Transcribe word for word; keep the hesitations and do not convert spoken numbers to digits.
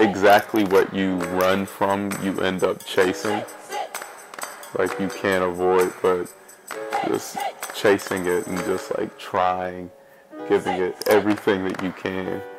exactly what you run from, you end up chasing. Like you can't avoid, but just chasing it and just like trying, giving it everything that you can.